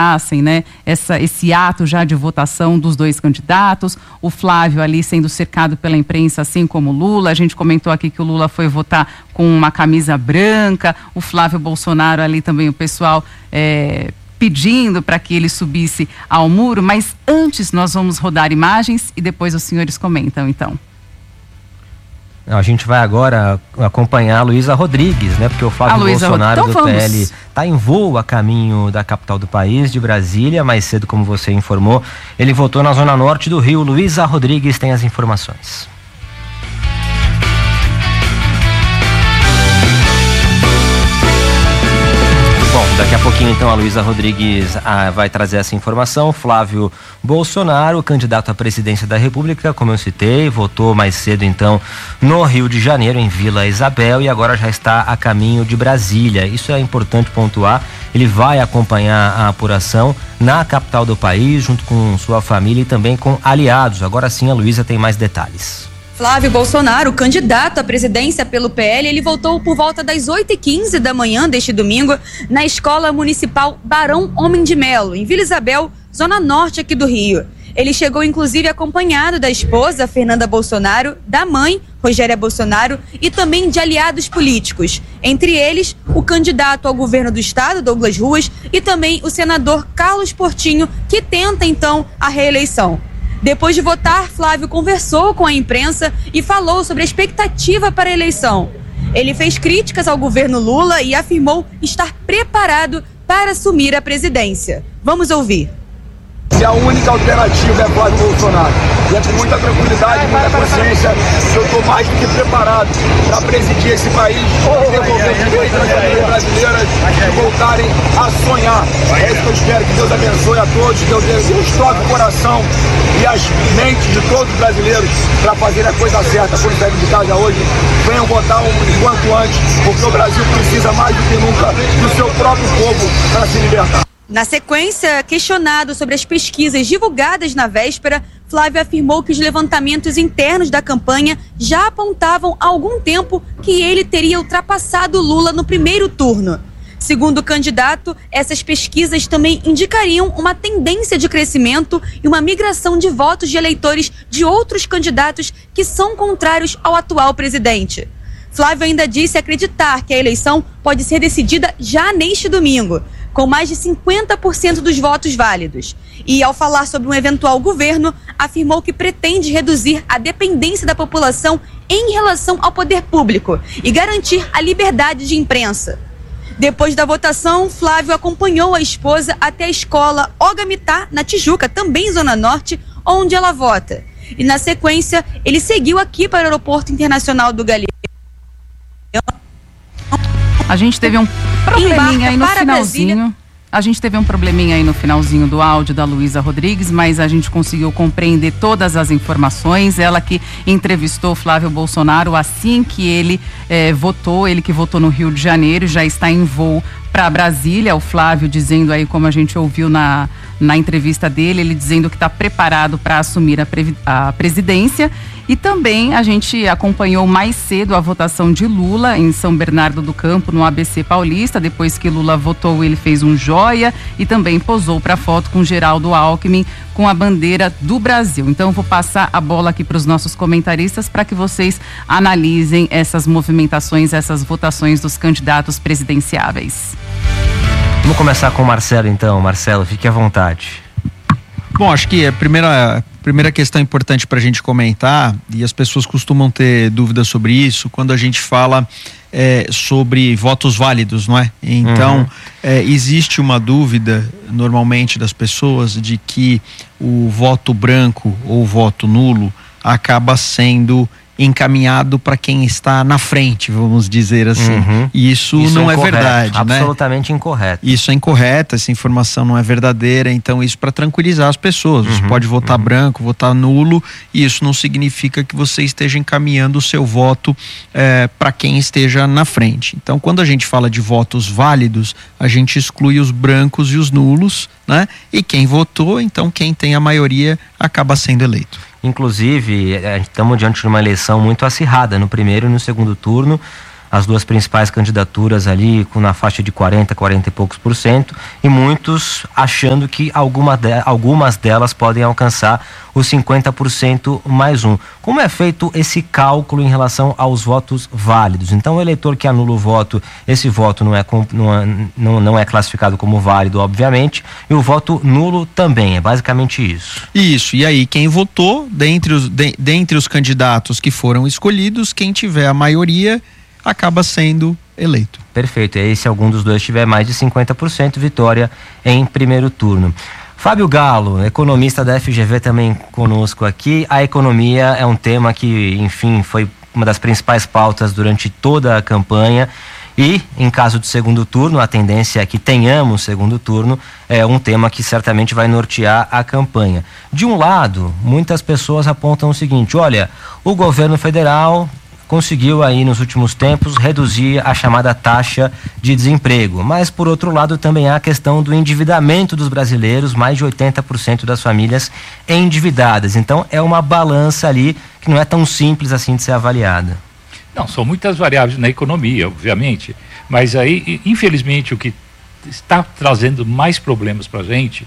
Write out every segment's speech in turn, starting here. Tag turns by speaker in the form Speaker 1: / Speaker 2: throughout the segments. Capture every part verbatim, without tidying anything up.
Speaker 1: comentassem, né, essa, esse ato já de votação dos dois candidatos, o Flávio ali sendo cercado pela imprensa, assim como o Lula. A gente comentou aqui que o Lula foi votar com uma camisa branca, o Flávio Bolsonaro ali também, o pessoal é, pedindo para que ele subisse ao muro, mas antes nós vamos rodar imagens e depois os senhores comentam, então.
Speaker 2: A gente vai agora acompanhar a Luísa Rodrigues, né? Porque o Flávio Bolsonaro do P L está em voo a caminho da capital do país, de Brasília. Mais cedo, como você informou, ele votou na zona norte do Rio. Luísa Rodrigues tem as informações. Bom, daqui a pouquinho então a Luísa Rodrigues ah, vai trazer essa informação. Flávio Bolsonaro, candidato à presidência da República, como eu citei, votou mais cedo então no Rio de Janeiro, em Vila Isabel, e agora já está a caminho de Brasília. Isso é importante pontuar. Ele vai acompanhar a apuração na capital do país, junto com sua família e também com aliados. Agora sim a Luísa tem mais detalhes.
Speaker 3: Flávio Bolsonaro, candidato à presidência pelo P L, ele votou por volta das oito e quinze da manhã deste domingo na Escola Municipal Barão Homem de Melo, em Vila Isabel, zona norte aqui do Rio. Ele chegou inclusive acompanhado da esposa, Fernanda Bolsonaro, da mãe, Rogéria Bolsonaro, e também de aliados políticos, entre eles o candidato ao governo do estado, Douglas Ruas, e também o senador Carlos Portinho, que tenta então a reeleição. Depois de votar, Flávio conversou com a imprensa e falou sobre a expectativa para a eleição. Ele fez críticas ao governo Lula e afirmou estar preparado para assumir a presidência. Vamos ouvir.
Speaker 4: Se a única alternativa é Flávio Bolsonaro, e é com muita tranquilidade, muita consciência, que eu estou mais do que preparado para presidir esse país e devolver direitos às famílias brasileiras que voltarem a sonhar. É isso que eu espero, que Deus abençoe a todos, que Deus, Deus toque o coração e as mentes de todos os brasileiros para fazer a coisa certa. Quando saírem de casa hoje, venham votar o quanto antes, porque o Brasil precisa mais do que nunca do seu próprio povo para se libertar.
Speaker 3: Na sequência, questionado sobre as pesquisas divulgadas na véspera, Flávio afirmou que os levantamentos internos da campanha já apontavam há algum tempo que ele teria ultrapassado Lula no primeiro turno. Segundo o candidato, essas pesquisas também indicariam uma tendência de crescimento e uma migração de votos de eleitores de outros candidatos que são contrários ao atual presidente. Flávio ainda disse acreditar que a eleição pode ser decidida já neste domingo, com mais de cinquenta por cento dos votos válidos. E, ao falar sobre um eventual governo, afirmou que pretende reduzir a dependência da população em relação ao poder público e garantir a liberdade de imprensa. Depois da votação, Flávio acompanhou a esposa até a escola Ogamitá, na Tijuca, também Zona Norte, onde ela vota. E, na sequência, ele seguiu aqui para o Aeroporto Internacional do Galeão.
Speaker 1: A gente teve um probleminha aí no finalzinho. A gente teve um probleminha aí no finalzinho do áudio da Luísa Rodrigues, mas a gente conseguiu compreender todas as informações. Ela que entrevistou Flávio Bolsonaro assim que ele eh, votou, ele que votou no Rio de Janeiro, já está em voo para Brasília. O Flávio dizendo aí, como a gente ouviu na, na entrevista dele, ele dizendo que está preparado para assumir a, pre, a presidência. E também a gente acompanhou mais cedo a votação de Lula em São Bernardo do Campo, no A B C Paulista. Depois que Lula votou, ele fez um joia e também posou para foto com Geraldo Alckmin com a bandeira do Brasil. Então eu vou passar a bola aqui para os nossos comentaristas para que vocês analisem essas movimentações, essas votações dos candidatos presidenciáveis.
Speaker 2: Vamos começar com o Marcelo então. Marcelo, fique à vontade.
Speaker 5: Bom, acho que a primeira, primeira questão importante para a gente comentar, e as pessoas costumam ter dúvidas sobre isso, quando a gente fala é, sobre votos válidos, não é? Então, uhum. é, existe uma dúvida, normalmente, das pessoas, de que o voto branco ou o voto nulo acaba sendo encaminhado para quem está na frente, vamos dizer assim. Uhum. E isso, isso não é, é verdade,
Speaker 2: absolutamente
Speaker 5: né?
Speaker 2: incorreto.
Speaker 5: Isso é incorreto, essa informação não é verdadeira, então isso para tranquilizar as pessoas. Você uhum. pode votar uhum. branco, votar nulo, e isso não significa que você esteja encaminhando o seu voto é, para quem esteja na frente. Então, quando a gente fala de votos válidos, a gente exclui os brancos e os nulos, né? E quem votou, então quem tem a maioria acaba sendo eleito.
Speaker 2: Inclusive, estamos diante de uma eleição muito acirrada no primeiro e no segundo turno. as duas principais candidaturas ali com, na faixa de quarenta, quarenta e poucos por cento, e muitos achando que alguma de, algumas delas podem alcançar os cinquenta por cento mais um. Como é feito esse cálculo em relação aos votos válidos? Então, o eleitor que anula o voto, esse voto não é, não é, não, não é classificado como válido, obviamente, e o voto nulo também, é basicamente isso.
Speaker 5: Isso, e aí quem votou, dentre os, de, dentre os candidatos que foram escolhidos, quem tiver a maioria acaba sendo eleito.
Speaker 2: Perfeito, e aí se algum dos dois tiver mais de cinquenta por cento, vitória em primeiro turno. Fábio Galo, economista da F G V, também conosco aqui. A economia é um tema que, enfim, foi uma das principais pautas durante toda a campanha. E, em caso de segundo turno, a tendência é que tenhamos segundo turno, é um tema que certamente vai nortear a campanha. De um lado, muitas pessoas apontam o seguinte: olha, o governo federal conseguiu aí nos últimos tempos reduzir a chamada taxa de desemprego. Mas, por outro lado, também há a questão do endividamento dos brasileiros, mais de oitenta por cento das famílias endividadas. Então, é uma balança ali que não é tão simples assim de ser avaliada.
Speaker 6: Não, são muitas variáveis na economia, obviamente, mas aí, infelizmente, o que está trazendo mais problemas para a gente,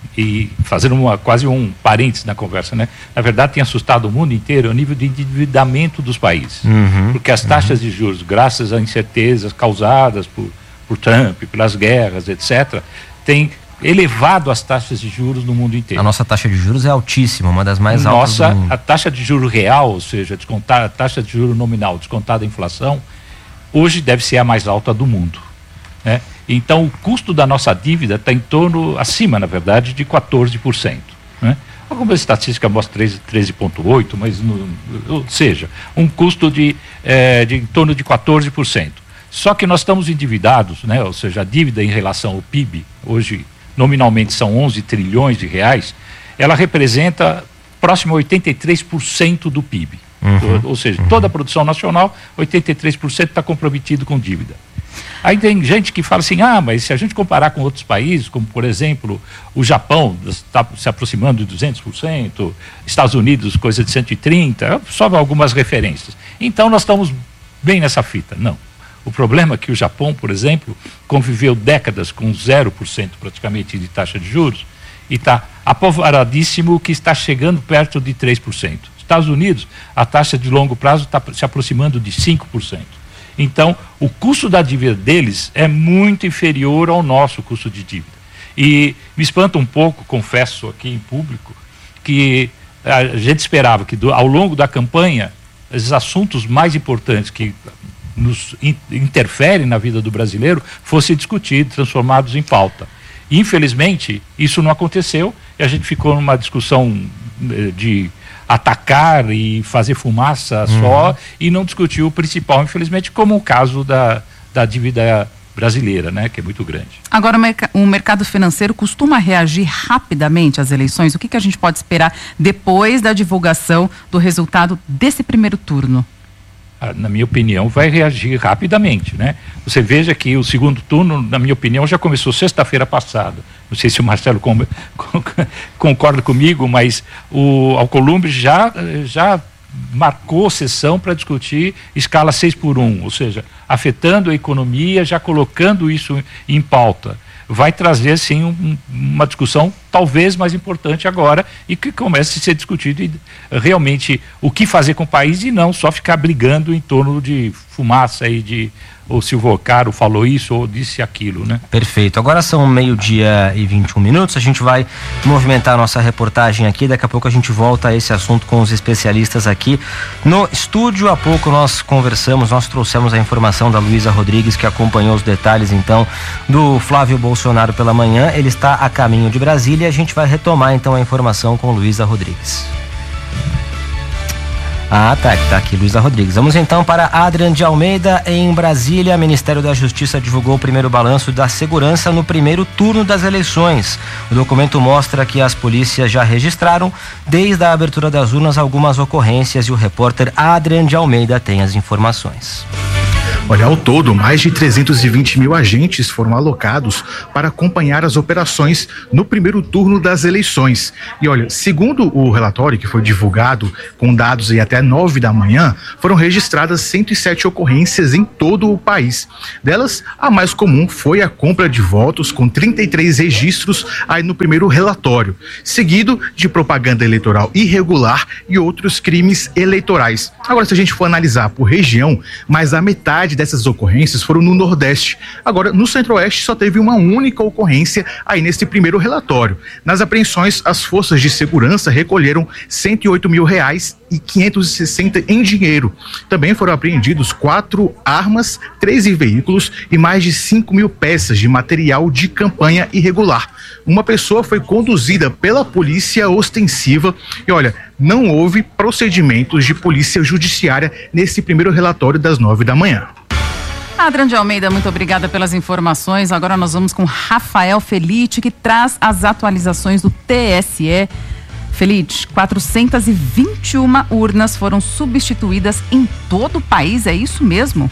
Speaker 6: e fazendo uma, quase um parênteses na conversa, né? Na verdade, tem assustado o mundo inteiro o nível de endividamento dos países. Uhum, porque as taxas uhum. de juros, graças a incertezas causadas por, por Trump, pelas guerras, etcétera, tem elevado as taxas de juros no mundo inteiro.
Speaker 2: A nossa taxa de juros é altíssima, uma das mais altas
Speaker 6: nossa,
Speaker 2: do mundo.
Speaker 6: A taxa de juro real, ou seja, descontar, a taxa de juro nominal descontada a inflação, hoje deve ser a mais alta do mundo, né? Então, o custo da nossa dívida está em torno, acima, na verdade, de quatorze por cento. Né? Algumas estatísticas mostram treze vírgula oito por cento, mas, no, ou seja, um custo de, é, de em torno de quatorze por cento. Só que nós estamos endividados, né? Ou seja, a dívida em relação ao P I B, hoje nominalmente são onze trilhões de reais, ela representa próximo a oitenta e três por cento do P I B. Uhum. Ou, ou seja, uhum. toda a produção nacional, oitenta e três por cento está comprometido com dívida. Aí tem gente que fala assim, ah, mas se a gente comparar com outros países, como por exemplo, o Japão está se aproximando de duzentos por cento, Estados Unidos coisa de cento e trinta por cento, só algumas referências. Então nós estamos bem nessa fita. Não. O problema é que o Japão, por exemplo, conviveu décadas com zero por cento praticamente de taxa de juros e está apavoradíssimo que está chegando perto de três por cento. Estados Unidos, a taxa de longo prazo está se aproximando de cinco por cento. Então, o custo da dívida deles é muito inferior ao nosso custo de dívida. E me espanta um pouco, confesso aqui em público, que a gente esperava que do, ao longo da campanha, os assuntos mais importantes que nos in, interferem na vida do brasileiro fossem discutidos, transformados em pauta. Infelizmente, isso não aconteceu e a gente ficou numa discussão de atacar e fazer fumaça uhum. só e não discutiu o principal, infelizmente, como o caso da, da dívida brasileira, né, que é muito grande.
Speaker 1: Agora, o mercado financeiro costuma reagir rapidamente às eleições? O que, que a gente pode esperar depois da divulgação do resultado desse primeiro turno?
Speaker 6: Na minha opinião, vai reagir rapidamente, né? Você veja que o segundo turno, na minha opinião, já começou sexta-feira passada. Não sei se o Marcelo com, com, concorda comigo, mas o Alcolumbre já, já marcou sessão para discutir escala seis por um, ou seja, afetando a economia, já colocando isso em pauta. Vai trazer, sim, um, uma discussão talvez mais importante agora e que comece a ser discutido e, realmente o que fazer com o país e não só ficar brigando em torno de fumaça e de ou se o Vocaro falou isso ou disse aquilo, né?
Speaker 2: Perfeito. Agora são meio-dia e vinte e um minutos, a gente vai movimentar a nossa reportagem aqui, daqui a pouco a gente volta a esse assunto com os especialistas aqui no estúdio. Há pouco nós conversamos, nós trouxemos a informação da Luísa Rodrigues, que acompanhou os detalhes então do Flávio Bolsonaro pela manhã. Ele está a caminho de Brasília e a gente vai retomar então a informação com Luísa Rodrigues. Ah, tá, tá aqui Luísa Rodrigues. Vamos então para Adrian de Almeida, em Brasília. O Ministério da Justiça divulgou o primeiro balanço da segurança no primeiro turno das eleições. O documento mostra que as polícias já registraram, desde a abertura das urnas, algumas ocorrências e o repórter Adrian de Almeida tem as informações.
Speaker 7: Olha, ao todo, mais de trezentos e vinte mil agentes foram alocados para acompanhar as operações no primeiro turno das eleições. E olha, segundo o relatório que foi divulgado com dados aí até nove da manhã, foram registradas cento e sete ocorrências em todo o país. Delas, a mais comum foi a compra de votos, com trinta e três registros aí no primeiro relatório, seguido de propaganda eleitoral irregular e outros crimes eleitorais. Agora, se a gente for analisar por região, mais a metade dessas ocorrências foram no Nordeste. Agora, no Centro-Oeste só teve uma única ocorrência aí nesse primeiro relatório. Nas apreensões, as forças de segurança recolheram cento e oito mil reais e quinhentos e sessenta em dinheiro. Também foram apreendidos quatro armas, treze veículos e mais de cinco mil peças de material de campanha irregular. Uma pessoa foi conduzida pela polícia ostensiva e olha, não houve procedimentos de polícia judiciária nesse primeiro relatório das nove da manhã.
Speaker 1: Adriane de Almeida, muito obrigada pelas informações. Agora nós vamos com Rafael Felite, que traz as atualizações do T S E. Felite, quatrocentas e vinte e uma urnas foram substituídas em todo o país, é isso mesmo?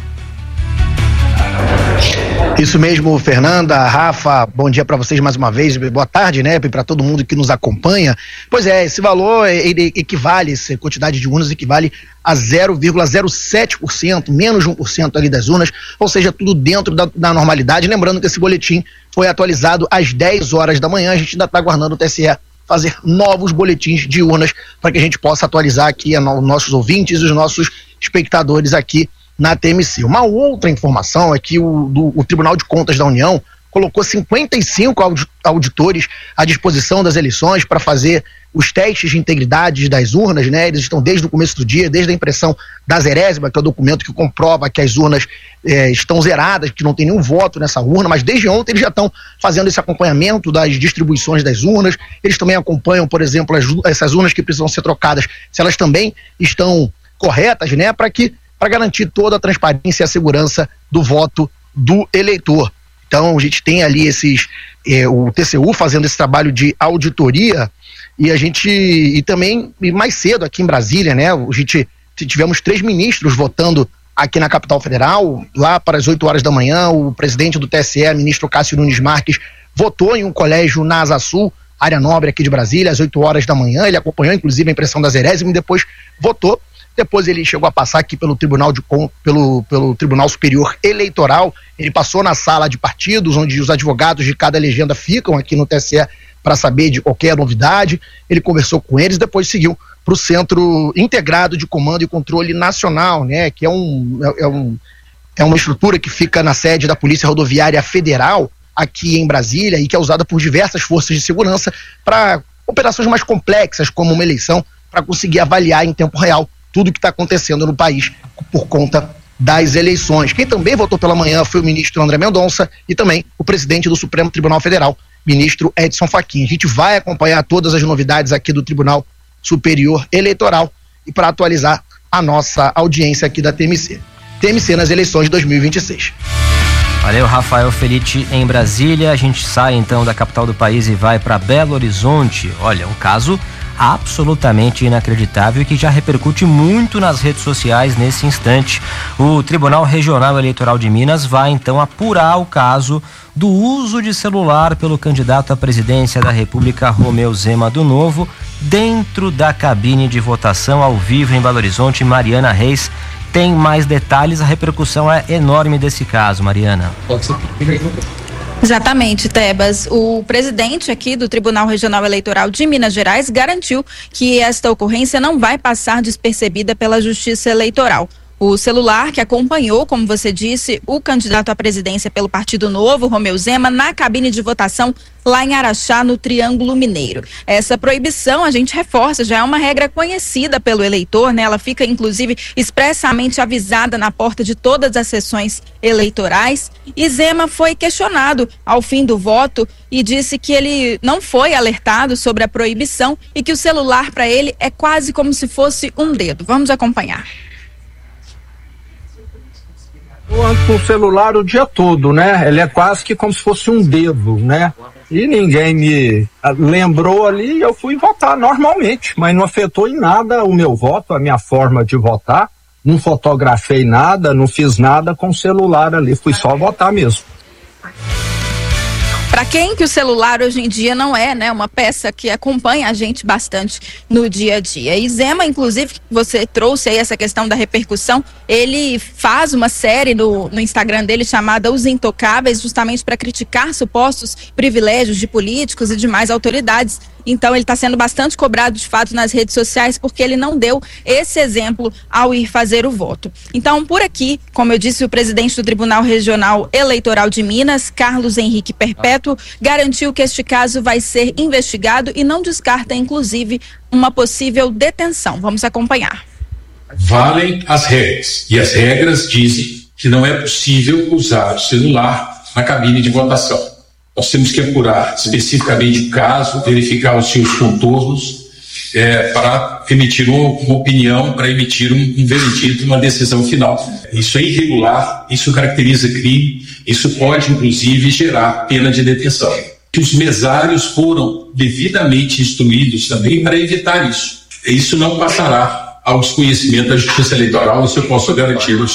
Speaker 8: Isso mesmo, Fernanda, Rafa, bom dia para vocês mais uma vez, boa tarde, né, para todo mundo que nos acompanha. Pois é, esse valor, ele equivale, essa quantidade de urnas equivale a zero vírgula zero sete por cento, menos de um por cento ali das urnas, ou seja, tudo dentro da, da normalidade. Lembrando que esse boletim foi atualizado às dez horas da manhã, a gente ainda está aguardando o T S E fazer novos boletins de urnas para que a gente possa atualizar aqui os nossos ouvintes e os nossos espectadores aqui na T M C. Uma outra informação é que o, do, o Tribunal de Contas da União colocou cinquenta e cinco auditores à disposição das eleições para fazer os testes de integridade das urnas, né? Eles estão desde o começo do dia, desde a impressão da zerésima, que é o documento que comprova que as urnas eh, estão zeradas, que não tem nenhum voto nessa urna, mas desde ontem eles já estão fazendo esse acompanhamento das distribuições das urnas. Eles também acompanham, por exemplo, as, essas urnas que precisam ser trocadas, se elas também estão corretas, né? Para que para garantir toda a transparência e a segurança do voto do eleitor. Então, a gente tem ali esses, eh, o T C U fazendo esse trabalho de auditoria, e a gente, e também, e mais cedo aqui em Brasília, né, a gente tivemos três ministros votando aqui na capital federal, lá para as oito horas da manhã, o presidente do T S E, ministro Cássio Nunes Marques, votou em um colégio na Asa Sul, área nobre aqui de Brasília, às oito horas da manhã. Ele acompanhou, inclusive, a impressão da zerésima e depois votou. Depois ele chegou a passar aqui pelo Tribunal, de, pelo, pelo Tribunal Superior Eleitoral. Ele passou na sala de partidos, onde os advogados de cada legenda ficam aqui no T S E para saber de qualquer novidade. Ele conversou com eles, depois seguiu para o Centro Integrado de Comando e Controle Nacional, né, que é, um, é, um, é uma estrutura que fica na sede da Polícia Rodoviária Federal, aqui em Brasília, e que é usada por diversas forças de segurança para operações mais complexas, como uma eleição, para conseguir avaliar em tempo real tudo o que está acontecendo no país por conta das eleições. Quem também votou pela manhã foi o ministro André Mendonça e também o presidente do Supremo Tribunal Federal, ministro Edson Fachin. A gente vai acompanhar todas as novidades aqui do Tribunal Superior Eleitoral e para atualizar a nossa audiência aqui da T M C. T M C nas eleições de dois mil e vinte e seis.
Speaker 2: Valeu, Rafael Felite em Brasília. A gente sai então da capital do país e vai para Belo Horizonte. Olha, um caso absolutamente inacreditável e que já repercute muito nas redes sociais nesse instante. O Tribunal Regional Eleitoral de Minas vai então apurar o caso do uso de celular pelo candidato à presidência da República, Romeu Zema do Novo, dentro da cabine de votação ao vivo em Belo Horizonte. Mariana Reis tem mais detalhes. A repercussão é enorme desse caso, Mariana.
Speaker 9: Pode ser. Exatamente, Tebas. O presidente aqui do Tribunal Regional Eleitoral de Minas Gerais garantiu que esta ocorrência não vai passar despercebida pela Justiça Eleitoral. O celular que acompanhou, como você disse, o candidato à presidência pelo Partido Novo, Romeu Zema, na cabine de votação lá em Araxá, no Triângulo Mineiro. Essa proibição, a gente reforça, já é uma regra conhecida pelo eleitor, né? Ela fica, inclusive, expressamente avisada na porta de todas as sessões eleitorais. E Zema foi questionado ao fim do voto e disse que ele não foi alertado sobre a proibição e que o celular para ele é quase como se fosse um dedo. Vamos acompanhar.
Speaker 10: Eu ando com o celular o dia todo, né? Ele é quase que como se fosse um dedo, né? E ninguém me lembrou ali e eu fui votar normalmente, mas não afetou em nada o meu voto, a minha forma de votar. não fotografei nada, não fiz nada com o celular ali, fui só votar mesmo.
Speaker 9: Para quem que o celular hoje em dia não é, né, uma peça que acompanha a gente bastante no dia a dia. E Zema, inclusive, você trouxe aí essa questão da repercussão, ele faz uma série no, no Instagram dele chamada Os Intocáveis, justamente para criticar supostos privilégios de políticos e demais autoridades. Então ele está sendo bastante cobrado de fato nas redes sociais porque ele não deu esse exemplo ao ir fazer o voto. Então, por aqui, como eu disse, o presidente do Tribunal Regional Eleitoral de Minas, Carlos Henrique Perpétuo, garantiu que este caso vai ser investigado e não descarta, inclusive, uma possível detenção. Vamos acompanhar.
Speaker 11: Valem as regras, e as regras dizem que não é possível usar o celular na cabine de votação. Nós temos que apurar especificamente o caso, verificar os seus contornos, é, para emitir uma, uma opinião, para emitir um, um veredito, uma decisão final. Isso é irregular, isso caracteriza crime, isso pode inclusive gerar pena de detenção. Os mesários foram devidamente instruídos também para evitar isso. Isso não passará ao desconhecimento da Justiça Eleitoral, isso eu posso garantir-los.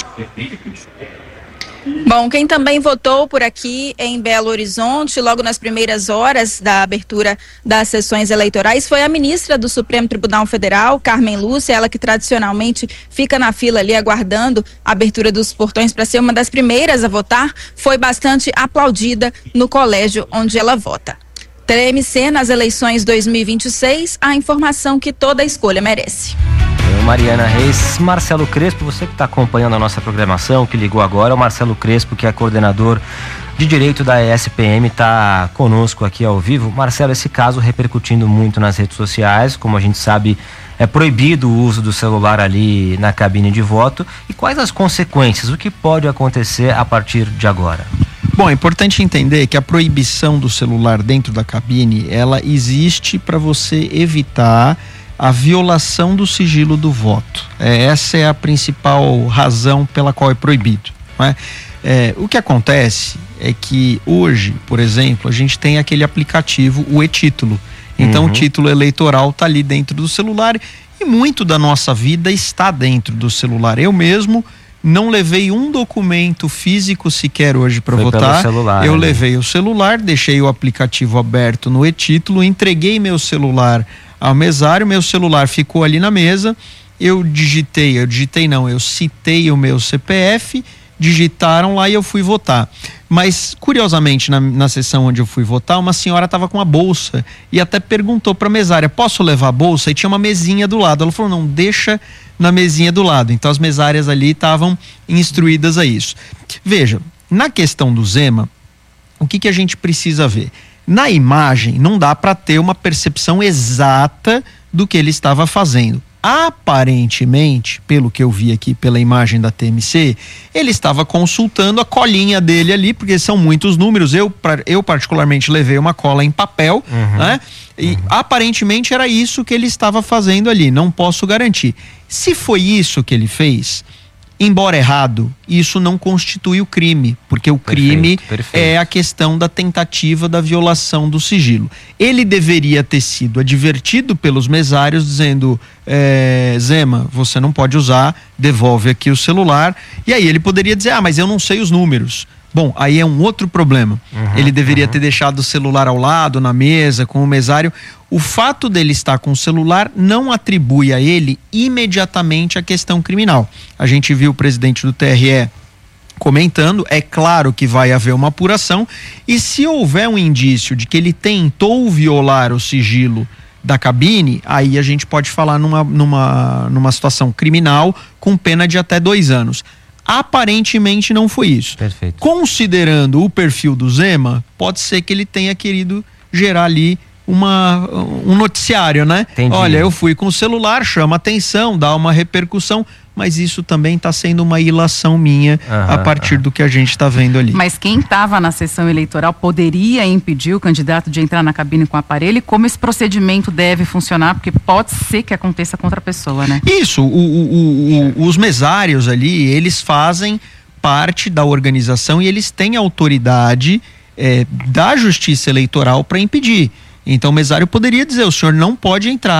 Speaker 9: Bom, quem também votou por aqui em Belo Horizonte, logo nas primeiras horas da abertura das sessões eleitorais, foi a ministra do Supremo Tribunal Federal, Carmen Lúcia, ela que tradicionalmente fica na fila ali aguardando a abertura dos portões para ser uma das primeiras a votar, foi bastante aplaudida no colégio onde ela vota. T M C nas eleições dois mil e vinte e seis, a informação que toda escolha merece.
Speaker 2: Eu, Mariana Reis, Marcelo Crespo, você que está acompanhando a nossa programação, que ligou agora, o Marcelo Crespo, que é coordenador de Direito da E S P M, está conosco aqui ao vivo. Marcelo, esse caso repercutindo muito nas redes sociais, como a gente sabe, é proibido o uso do celular ali na cabine de voto. E quais as consequências? O que pode acontecer a partir de agora?
Speaker 5: Bom, é importante entender que a proibição do celular dentro da cabine, ela existe para você evitar a violação do sigilo do voto. É, essa é a principal razão pela qual é proibido, não é? É, o que acontece é que hoje, por exemplo, a gente tem aquele aplicativo, o e-título. Então uhum. o título eleitoral está ali dentro do celular e muito da nossa vida está dentro do celular. Eu mesmo não levei um documento físico sequer hoje para votar. Celular, eu né? levei o celular, deixei o aplicativo aberto no e-título, entreguei meu celular ao mesário, meu celular ficou ali na mesa, eu digitei, eu digitei não, eu citei o meu C P F, digitaram lá e eu fui votar. Mas, curiosamente, na, na sessão onde eu fui votar, uma senhora estava com uma bolsa e até perguntou para a mesária, posso levar a bolsa? E tinha uma mesinha do lado. Ela falou, não, deixa na mesinha do lado. Então as mesárias ali estavam instruídas a isso. Veja, na questão do Zema, o que que a gente precisa ver? Na imagem não dá para ter uma percepção exata do que ele estava fazendo. Aparentemente, pelo que eu vi aqui pela imagem da T M C, ele estava consultando a colinha dele ali, porque são muitos números. Eu, eu particularmente levei uma cola em papel, uhum, né? E uhum. aparentemente era isso que ele estava fazendo ali, não posso garantir. Se foi isso que ele fez, embora errado, isso não constitui o crime, porque o crime perfeito, perfeito. é a questão da tentativa da violação do sigilo. Ele deveria ter sido advertido pelos mesários dizendo, é, Zema, você não pode usar, devolve aqui o celular, e aí ele poderia dizer, ah, mas eu não sei os números. Bom, aí é um outro problema. Uhum, ele deveria uhum. ter deixado o celular ao lado, na mesa, com o mesário. O fato dele estar com o celular não atribui a ele imediatamente a questão criminal. A gente viu o presidente do T R E comentando, é claro que vai haver uma apuração, e se houver um indício de que ele tentou violar o sigilo da cabine, aí a gente pode falar numa, numa, numa situação criminal com pena de até dois anos. Aparentemente não foi isso. Perfeito. Considerando o perfil do Zema, pode ser que ele tenha querido gerar ali uma, um noticiário, né? Entendi. Olha, eu fui com o celular, chama atenção, dá uma repercussão, mas isso também está sendo uma ilação minha uhum, a partir uhum. do que a gente está vendo ali.
Speaker 1: Mas quem estava na sessão eleitoral poderia impedir o candidato de entrar na cabine com o aparelho? E como esse procedimento deve funcionar? Porque pode ser que aconteça contra a pessoa, né?
Speaker 5: Isso, o, o, o, os mesários ali, eles fazem parte da organização e eles têm autoridade é, da Justiça Eleitoral para impedir. Então o mesário poderia dizer, o senhor não pode entrar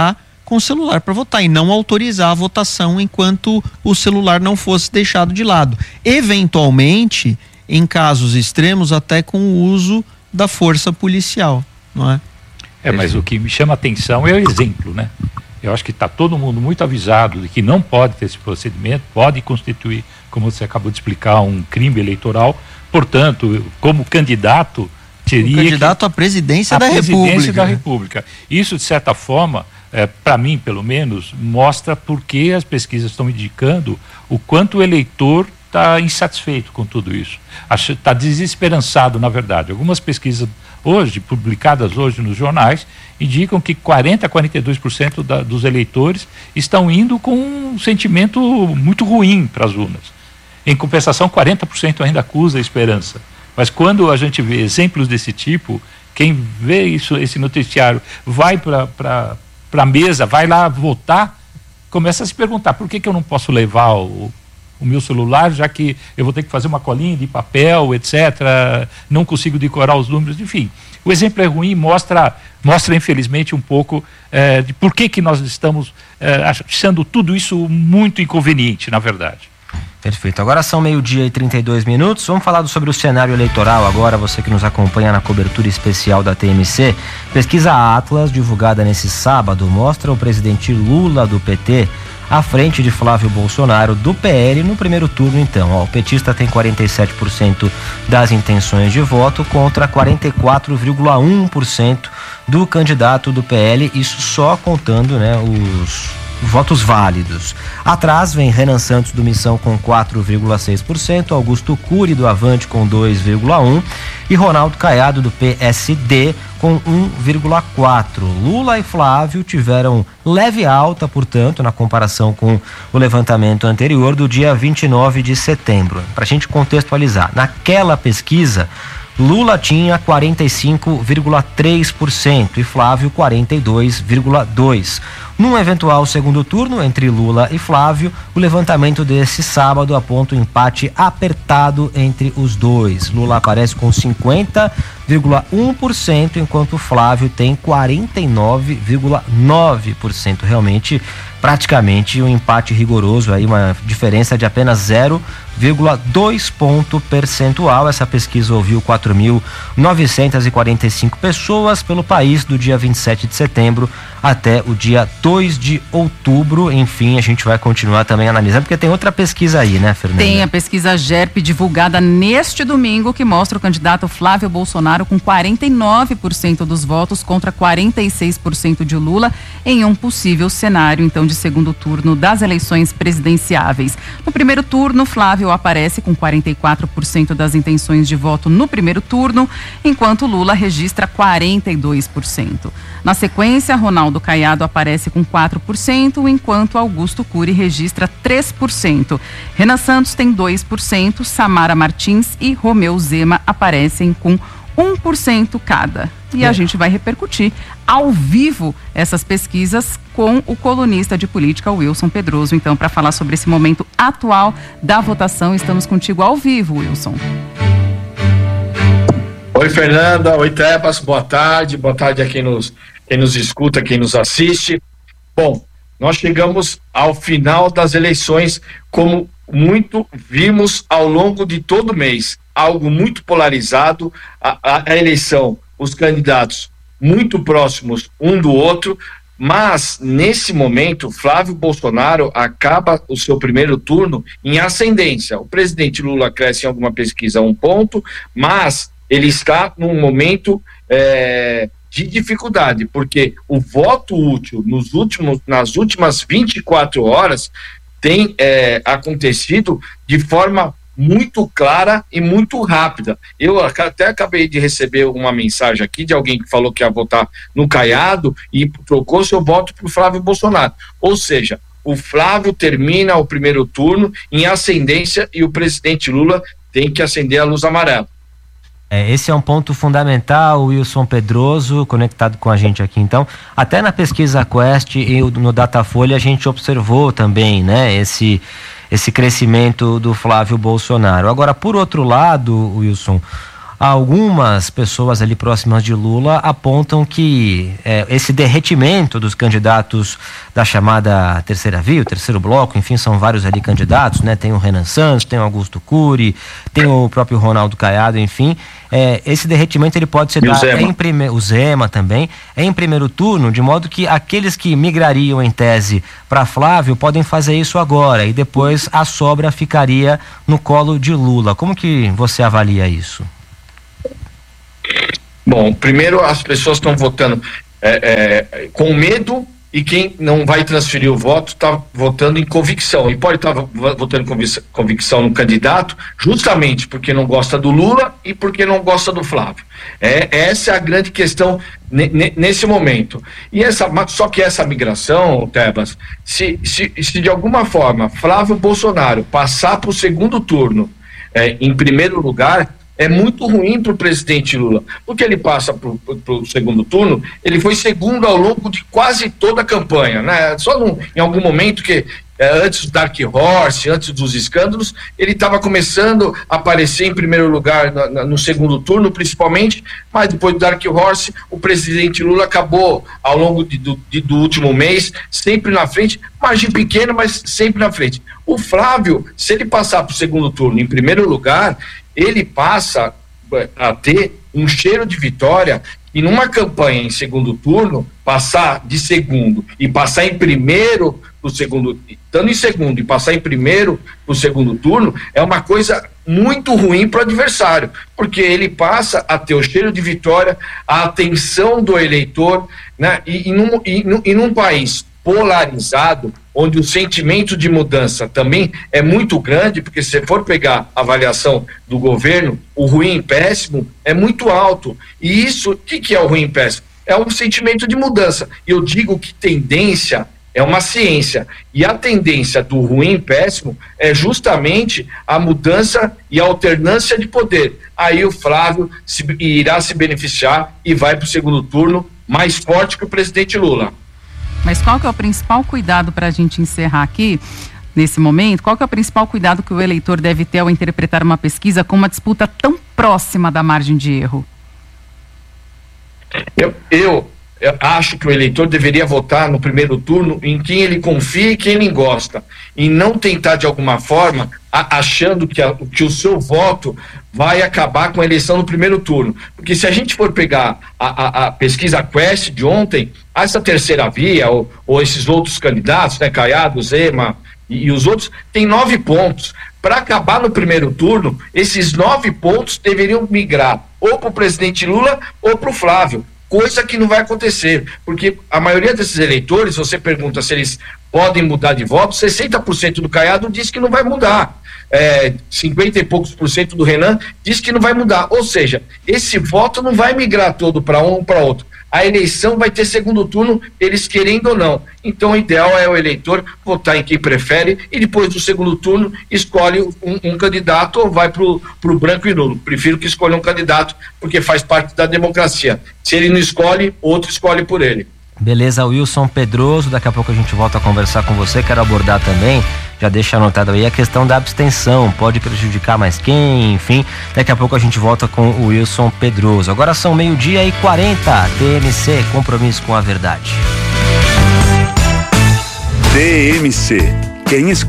Speaker 5: com o celular para votar e não autorizar a votação enquanto o celular não fosse deixado de lado. Eventualmente, em casos extremos, até com o uso da força policial, não é?
Speaker 6: É, mas o que me chama a atenção é o exemplo, né? Eu acho que está todo mundo muito avisado de que não pode ter esse procedimento, pode constituir, como você acabou de explicar, um crime eleitoral. Portanto, como candidato, teria
Speaker 5: o candidato à presidência da
Speaker 6: presidência
Speaker 5: República.
Speaker 6: da República. Isso, de certa forma, é, para mim, pelo menos, mostra por que as pesquisas estão indicando o quanto o eleitor está insatisfeito com tudo isso. Está desesperançado, na verdade. Algumas pesquisas hoje, publicadas hoje nos jornais, indicam que quarenta a quarenta e dois por cento da, dos eleitores estão indo com um sentimento muito ruim para as urnas. Em compensação, quarenta por cento ainda acusa a esperança. Mas quando a gente vê exemplos desse tipo, quem vê isso, esse noticiário, vai para a mesa, vai lá votar, começa a se perguntar, por que, que eu não posso levar o, o meu celular, já que eu vou ter que fazer uma colinha de papel, etcétera, não consigo decorar os números, enfim. O exemplo é ruim, mostra, mostra infelizmente um pouco eh, de por que, que nós estamos eh, achando tudo isso muito inconveniente, na verdade.
Speaker 2: Perfeito. Agora são meio-dia e trinta e dois minutos. Vamos falar sobre o cenário eleitoral agora, você que nos acompanha na cobertura especial da T M C. Pesquisa Atlas, divulgada nesse sábado, mostra o presidente Lula do P T à frente de Flávio Bolsonaro do P L no primeiro turno. Então, ó, o petista tem quarenta e sete por cento das intenções de voto contra quarenta e quatro vírgula um por cento do candidato do P L, isso só contando, né, os votos válidos. Atrás vem Renan Santos do Missão com quatro vírgula seis por cento, Augusto Cury do Avante com dois vírgula um por cento e Ronaldo Caiado do P S D com um vírgula quatro por cento. Lula e Flávio tiveram leve alta, portanto, na comparação com o levantamento anterior do dia vinte e nove de setembro. Para a gente contextualizar, naquela pesquisa, Lula tinha quarenta e cinco vírgula três por cento e Flávio quarenta e dois vírgula dois por cento. Num eventual segundo turno entre Lula e Flávio, o levantamento desse sábado aponta um empate apertado entre os dois. Lula aparece com cinquenta vírgula um por cento, enquanto Flávio tem quarenta e nove vírgula nove por cento. Realmente, praticamente um empate rigoroso, aí uma diferença de apenas zero vírgula dois ponto percentual. Essa pesquisa ouviu quatro mil novecentas e quarenta e cinco pessoas pelo país do dia vinte e sete de setembro até o dia dois de outubro. Enfim, a gente vai continuar também analisando, porque tem outra pesquisa aí, né, Fernanda?
Speaker 1: Tem a pesquisa G E R P divulgada neste domingo, que mostra o candidato Flávio Bolsonaro com quarenta e nove por cento dos votos contra quarenta e seis por cento de Lula em um possível cenário, então, de segundo turno das eleições presidenciáveis. No primeiro turno, Flávio aparece com quarenta e quatro por cento das intenções de voto no primeiro turno, enquanto Lula registra quarenta e dois por cento. Na sequência, Ronaldo Caiado aparece com quatro por cento, enquanto Augusto Cury registra três por cento. Renan Santos tem dois por cento, Samara Martins e Romeu Zema aparecem com um por cento cada. E é. a gente vai repercutir ao vivo essas pesquisas com o colunista de política Wilson Pedroso. Então, para falar sobre esse momento atual da votação, estamos contigo ao vivo, Wilson.
Speaker 4: Oi, Fernanda. Oi, Tebas. Boa tarde. Boa tarde a quem nos, quem nos escuta, quem nos assiste. Bom, nós chegamos ao final das eleições, como muito vimos ao longo de todo o mês. Algo muito polarizado, a, a, a eleição, os candidatos muito próximos um do outro, mas nesse momento Flávio Bolsonaro acaba o seu primeiro turno em ascendência. O presidente Lula cresce em alguma pesquisa um ponto, mas ele está num momento é, de dificuldade, porque o voto útil nos últimos, nas últimas vinte e quatro horas tem é, acontecido de forma muito clara e muito rápida. Eu até acabei de receber uma mensagem aqui de alguém que falou que ia votar no Caiado e trocou seu voto para o Flávio Bolsonaro. Ou seja, o Flávio termina o primeiro turno em ascendência e o presidente Lula tem que acender a luz amarela.
Speaker 2: É, esse é um ponto fundamental, Wilson Pedroso, conectado com a gente aqui. Então, até na pesquisa Quest e no Datafolha a gente observou também, né, esse, esse crescimento do Flávio Bolsonaro. Agora, por outro lado, Wilson, algumas pessoas ali próximas de Lula apontam que é, esse derretimento dos candidatos da chamada terceira via, o terceiro bloco, enfim, são vários ali candidatos, né? Tem o Renan Santos, tem o Augusto Cury, tem o próprio Ronaldo Caiado, enfim, é, esse derretimento ele pode ser dado em primeiro, o Zema também, em primeiro turno, de modo que aqueles que migrariam em tese para Flávio podem fazer isso agora e depois a sobra ficaria no colo de Lula. Como que você avalia isso?
Speaker 12: Bom, primeiro as pessoas estão votando é, é, com medo, e quem não vai transferir o voto está votando em convicção, e pode estar tá votando em convicção no candidato justamente porque não gosta do Lula e porque não gosta do Flávio. É, essa é a grande questão nesse momento. E essa, só que essa migração, Tebas, se, se, se de alguma forma Flávio Bolsonaro passar para o segundo turno é, em primeiro lugar, é muito ruim para o presidente Lula, porque ele passa para o segundo turno, ele foi segundo ao longo de quase toda a campanha, né? Só num, em algum momento que, é, antes do Dark Horse, antes dos escândalos, ele estava começando a aparecer em primeiro lugar na, na, no segundo turno, principalmente, mas depois do Dark Horse, o presidente Lula acabou, ao longo de, do, de, do último mês, sempre na frente, margem pequena, mas sempre na frente. O Flávio, se ele passar para o segundo turno em primeiro lugar, ele passa a ter um cheiro de vitória, e numa campanha em segundo turno, passar de segundo e passar em primeiro pro segundo, estando em segundo e passar em primeiro pro segundo turno, é uma coisa muito ruim para o adversário, porque ele passa a ter o cheiro de vitória, a atenção do eleitor, né? E, e, num, e, num, e num país polarizado, onde o sentimento de mudança também é muito grande, porque se for pegar a avaliação do governo, o ruim e péssimo é muito alto. E isso, o que, que é o ruim e péssimo? É um sentimento de mudança. E eu digo que tendência é uma ciência. E a tendência do ruim e péssimo é justamente a mudança e a alternância de poder. Aí o Flávio se, irá se beneficiar e vai para o segundo turno mais forte que o presidente Lula.
Speaker 1: Mas qual que é o principal cuidado para a gente encerrar aqui, nesse momento? Qual que é o principal cuidado que o eleitor deve ter ao interpretar uma pesquisa com uma disputa tão próxima da margem de erro?
Speaker 12: Eu, eu, eu acho que o eleitor deveria votar no primeiro turno em quem ele confia e quem ele gosta, e não tentar de alguma forma, a, achando que, a, que o seu voto vai acabar com a eleição no primeiro turno. Porque se a gente for pegar a, a, a pesquisa Quest de ontem, essa terceira via, ou, ou esses outros candidatos, né, Caiado, Zema e, e os outros, tem nove pontos. Para acabar no primeiro turno, esses nove pontos deveriam migrar ou para o presidente Lula ou para o Flávio, coisa que não vai acontecer, porque a maioria desses eleitores, você pergunta se eles podem mudar de voto, sessenta por cento do Caiado diz que não vai mudar. É, cinquenta e poucos por cento do Renan diz que não vai mudar, ou seja, esse voto não vai migrar todo para um ou para outro. A eleição vai ter segundo turno, eles querendo ou não. Então o ideal é o eleitor votar em quem prefere e depois do segundo turno escolhe um, um candidato ou vai pro, pro branco e nulo. Prefiro que escolha um candidato, porque faz parte da democracia. Se ele não escolhe, outro escolhe por ele.
Speaker 2: Beleza, Wilson Pedroso, daqui a pouco a gente volta a conversar com você. Quero abordar também, já deixa anotado aí, a questão da abstenção, pode prejudicar mais quem, enfim, daqui a pouco a gente volta com o Wilson Pedroso. Agora são meio-dia e quarenta, T M C, compromisso com a verdade.
Speaker 13: T M C, quem escolhe